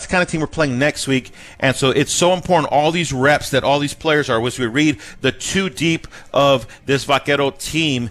the kind of team we're playing next week. And so it's so important, all these reps that all these players are, as we read the two deep of this Vaquero team,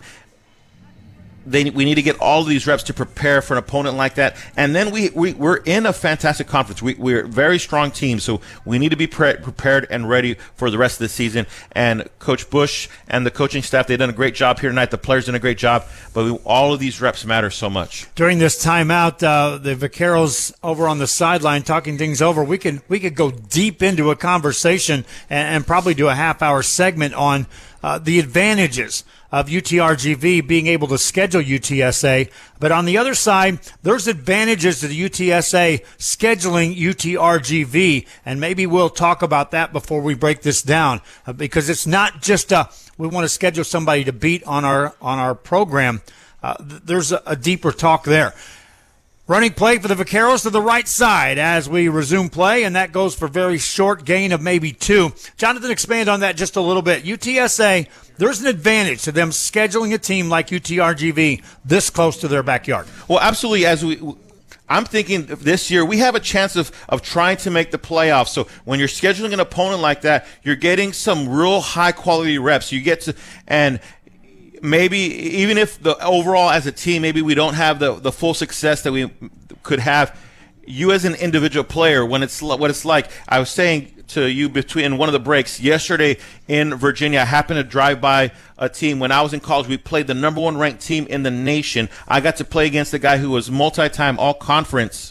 we need to get all of these reps to prepare for an opponent like that. And then we're in a fantastic conference. We're a very strong team, so we need to be prepared and ready for the rest of the season. And Coach Bush and the coaching staff, they've done a great job here tonight. The players done a great job, but all of these reps matter so much. During this timeout, the Vaqueros over on the sideline talking things over. We could go deep into a conversation and probably do a half-hour segment on the advantages of UTRGV being able to schedule UTSA. But on the other side, there's advantages to the UTSA scheduling UTRGV, and maybe we'll talk about that before we break this down, because it's not just we want to schedule somebody to beat on our program. There's a deeper talk there. Running play for the Vaqueros to the right side as we resume play, and that goes for very short gain of maybe 2. Jonathan, expand on that just a little bit. UTSA, there's an advantage to them scheduling a team like UTRGV this close to their backyard. Well, absolutely. I'm thinking this year we have a chance of trying to make the playoffs. So when you're scheduling an opponent like that, you're getting some real high-quality reps. You get to – and – maybe even if the overall as a team, maybe we don't have the full success that we could have, you as an individual player, when it's what it's like. I was saying to you between one of the breaks yesterday in Virginia, I happened to drive by a team. When I was in college, we played the number 1 ranked team in the nation. I got to play against a guy who was multi-time all-conference.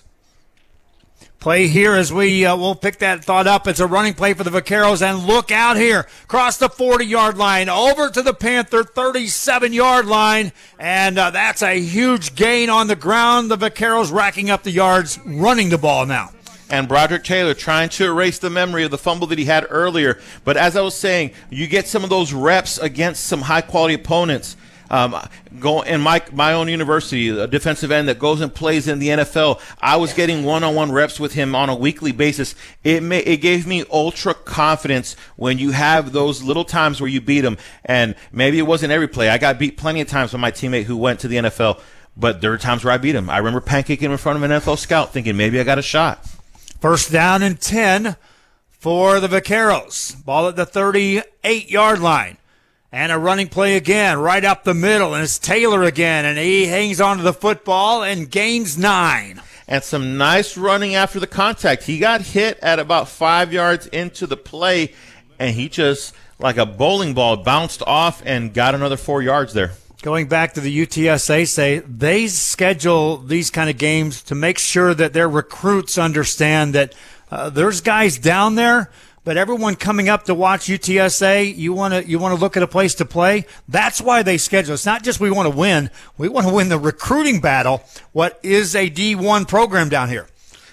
Play here as we'll pick that thought up. It's a running play for the Vaqueros, and look out here. Cross the 40-yard line, over to the Panther 37-yard line, and that's a huge gain on the ground. The Vaqueros racking up the yards, running the ball now. And Broderick Taylor trying to erase the memory of the fumble that he had earlier. But as I was saying, you get some of those reps against some high-quality opponents. Go in my own university, a defensive end that goes and plays in the NFL. I was getting one-on-one reps with him on a weekly basis. It gave me ultra confidence when you have those little times where you beat him. And maybe it wasn't every play. I got beat plenty of times by my teammate who went to the NFL, but there were times where I beat him. I remember pancaking in front of an NFL scout thinking maybe I got a shot. First down and 10 for the Vaqueros. Ball at the 38-yard line. And a running play again, right up the middle, and it's Taylor again, and he hangs onto the football and gains 9. And some nice running after the contact. He got hit at about 5 yards into the play, and he just, like a bowling ball, bounced off and got another 4 yards there. Going back to the UTSA, say they schedule these kind of games to make sure that their recruits understand that there's guys down there, but everyone coming up to watch UTSA, you want to look at a place to play. That's why they schedule. It's not just we want to win. We want to win the recruiting battle. What is a D1 program down here?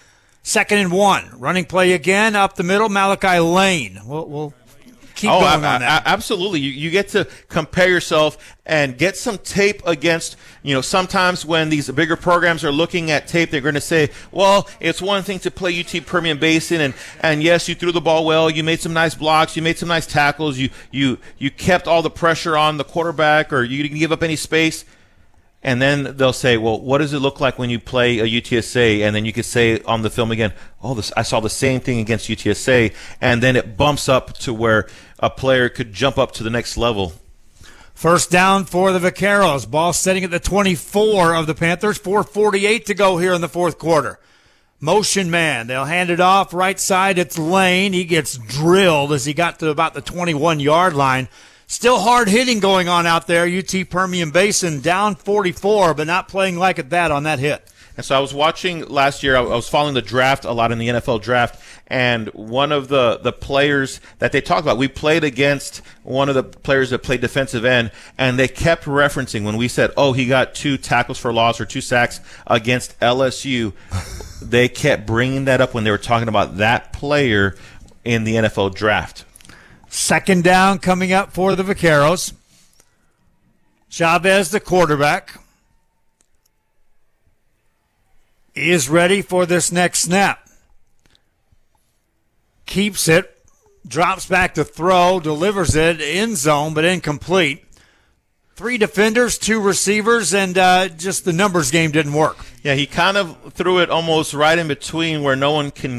2nd and 1. Running play again up the middle. Malachi Lane. We'll keep going on that. Absolutely. You get to compare yourself and get some tape against, sometimes when these bigger programs are looking at tape, they're going to say, well, it's one thing to play UT Permian Basin, and yes, you threw the ball well, you made some nice blocks, you made some nice tackles, you kept all the pressure on the quarterback, or you didn't give up any space. And then they'll say, well, what does it look like when you play a UTSA? And then you could say on the film again, I saw the same thing against UTSA. And then it bumps up to where a player could jump up to the next level. First down for the Vaqueros. Ball sitting at the 24 of the Panthers. 4:48 to go here in the fourth quarter. Motion man. They'll hand it off right side. It's Lane. He gets drilled as he got to about the 21-yard line. Still hard hitting going on out there. UT Permian Basin down 44, but not playing like that on that hit. And so I was watching last year, I was following the draft a lot in the NFL draft, and one of the players that they talked about, we played against one of the players that played defensive end, and they kept referencing when we said, he got 2 tackles for loss or 2 sacks against LSU. They kept bringing that up when they were talking about that player in the NFL draft. Second down coming up for the Vaqueros. Chavez, the quarterback, is ready for this next snap. Keeps it, drops back to throw, delivers it, end zone, but incomplete. 3 defenders, 2 receivers, and just the numbers game didn't work. Yeah, he kind of threw it almost right in between where no one can